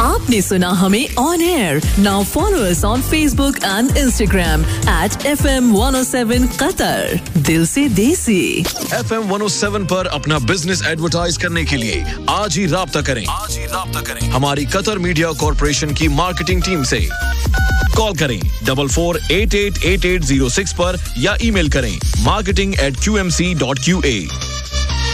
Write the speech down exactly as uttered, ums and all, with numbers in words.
आपने सुना हमें on air. Now follow us on Facebook and Instagram at F M one O seven Qatar. दिल से देसी. F M one O seven पर अपना बिजनेस एडवर्टाइज करने के लिए आज ही राब्ता करें. आज ही राब्ता करें हमारी कतर मीडिया कॉर्पोरेशन की मार्केटिंग टीम से. कॉल करें double four eight eight eight eight zero six पर या ईमेल करें marketing eight Q M C dot Q A.